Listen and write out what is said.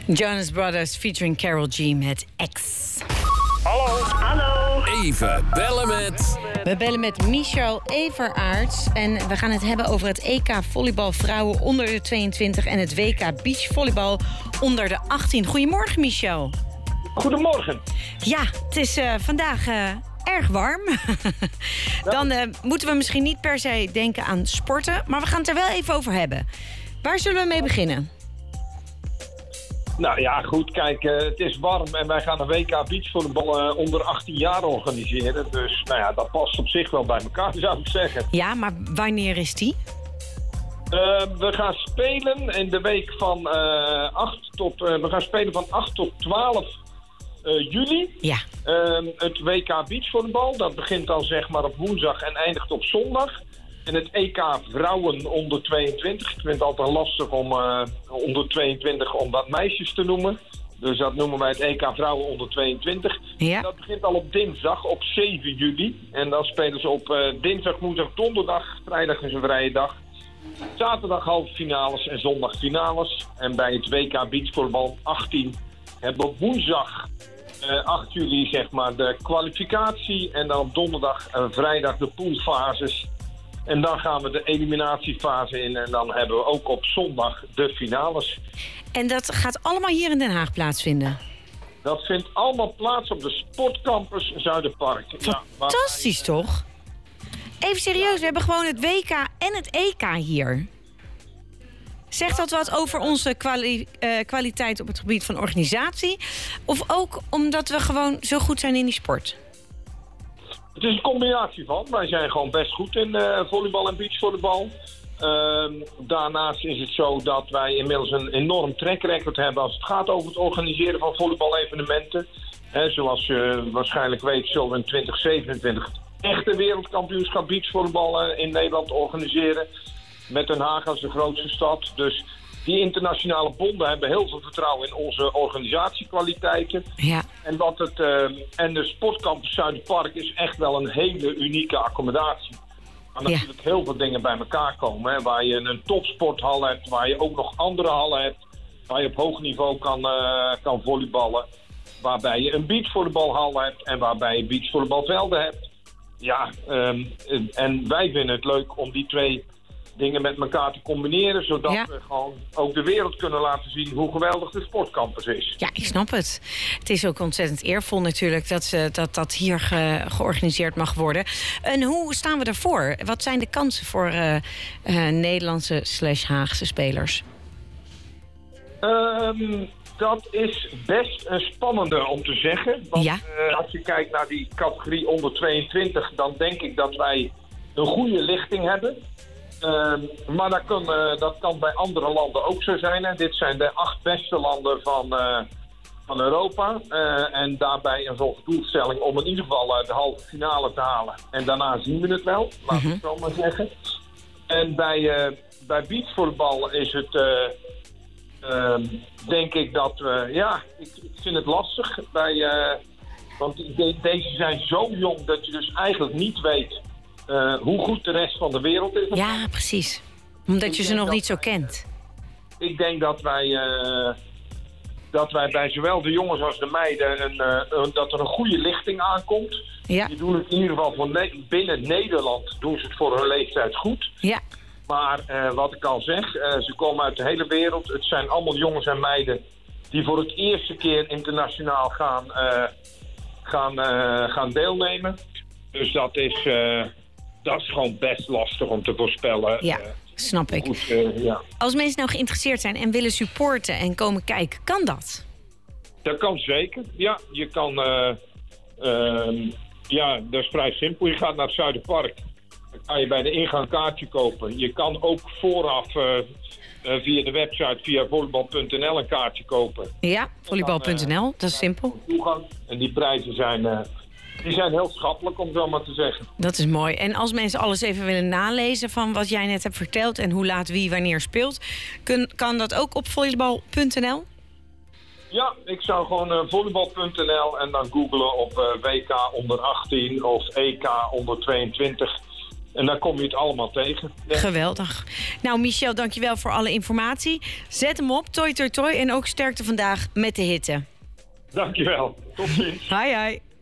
Jonas Brothers featuring Karol G met X. Hallo. Even bellen met... We bellen met Michel Everaerts en we gaan het hebben over het EK volleybal vrouwen onder de 22 en het WK beachvolleybal onder de 18. Goedemorgen, Michel. Goedemorgen. Ja, het is vandaag erg warm. Dan moeten we misschien niet per se denken aan sporten, maar we gaan het er wel even over hebben. Waar zullen we mee beginnen? Nou ja, goed, kijk, het is warm en wij gaan een WK beachvolleybal onder 18 jaar organiseren. Dus nou ja, dat past op zich wel bij elkaar, zou ik zeggen. Ja, maar wanneer is die? We gaan spelen in de week van 8 tot 12 juli. Ja. Het WK beachvolleybal, dat begint dan zeg maar op woensdag en eindigt op zondag. En het EK vrouwen onder 22. Ik vind het altijd lastig om onder 22 om dat meisjes te noemen. Dus dat noemen wij het EK vrouwen onder 22. Ja. Dat begint al op dinsdag, op 7 juli. En dan spelen ze op dinsdag, woensdag, donderdag. Vrijdag is een vrije dag. Zaterdag halve finales en zondag finales. En bij het WK beachvolleybal 18 hebben we op woensdag 8 juli zeg maar de kwalificatie. En dan op donderdag en vrijdag de poolfases. En dan gaan we de eliminatiefase in en dan hebben we ook op zondag de finales. En dat gaat allemaal hier in Den Haag plaatsvinden? Dat vindt allemaal plaats op de Sportcampus Zuiderpark. Fantastisch, toch? Even serieus, we hebben gewoon het WK en het EK hier. Zegt dat wat over onze kwaliteit op het gebied van organisatie? Of ook omdat we gewoon zo goed zijn in die sport? Het is een combinatie van. Wij zijn gewoon best goed in volleybal en beachvolleybal. Daarnaast is het zo dat wij inmiddels een enorm track record hebben als het gaat over het organiseren van volleybal-evenementen. Zoals je waarschijnlijk weet zullen we in 2027 echte wereldkampioenschap beachvolleybal in Nederland organiseren. Met Den Haag als de grootste stad. Dus die internationale bonden hebben heel veel vertrouwen in onze organisatiekwaliteiten. Ja. En de Sportcampus Zuiderpark is echt wel een hele unieke accommodatie. Waar natuurlijk heel veel dingen bij elkaar komen. Hè, waar je een topsporthal hebt, waar je ook nog andere hallen hebt. Waar je op hoog niveau kan volleyballen. Waarbij je een beachvolleybalhal hebt en waarbij je beachvolleybalvelden hebt. Ja, en wij vinden het leuk om die twee dingen met elkaar te combineren, zodat we gewoon ook de wereld kunnen laten zien hoe geweldig de sportcampus is. Ja, ik snap het. Het is ook ontzettend eervol natuurlijk dat hier georganiseerd mag worden. En hoe staan we daarvoor? Wat zijn de kansen voor Nederlandse/Haagse spelers? Dat is best een spannende om te zeggen. Want als je kijkt naar die categorie onder 22, dan denk ik dat wij een goede lichting hebben. Maar dat kan bij andere landen ook zo zijn. Hè. Dit zijn de 8 beste landen van Europa. En daarbij een doelstelling om in ieder geval de halve finale te halen. En daarna zien we het wel, laten we het zo maar zeggen. En bij beachvolleybal is het, denk ik dat we... Ja, ik vind het lastig. Want deze zijn zo jong dat je dus eigenlijk niet weet hoe goed de rest van de wereld is. Ja, precies. Omdat je ze nog niet zo kent. Ik denk dat wij bij zowel de jongens als de meiden dat er een goede lichting aankomt. Ja. Die doen het in ieder geval binnen Nederland doen ze het voor hun leeftijd goed. Ja. Maar wat ik al zeg, ze komen uit de hele wereld. Het zijn allemaal jongens en meiden die voor het eerste keer internationaal gaan deelnemen. Dus dat is gewoon best lastig om te voorspellen. Ja, snap ik. Goed, Als mensen nou geïnteresseerd zijn en willen supporten en komen kijken, kan dat? Dat kan zeker. Ja, je kan... dat is vrij simpel. Je gaat naar het Zuiderpark. Dan kan je bij de ingang een kaartje kopen. Je kan ook vooraf via de website, via volleybal.nl een kaartje kopen. Ja, volleybal.nl, dat is simpel. En die prijzen zijn... Die zijn heel schappelijk, om zo maar te zeggen. Dat is mooi. En als mensen alles even willen nalezen van wat jij net hebt verteld en hoe laat wie wanneer speelt, kan dat ook op volleybal.nl? Ja, ik zou gewoon volleybal.nl en dan googlen op WK onder 18 of EK onder 22. En daar kom je het allemaal tegen. Ja. Geweldig. Nou, Michel, dankjewel voor alle informatie. Zet hem op, toi toi toi. En ook sterkte vandaag met de hitte. Dankjewel. Tot ziens. Hoi, hoi.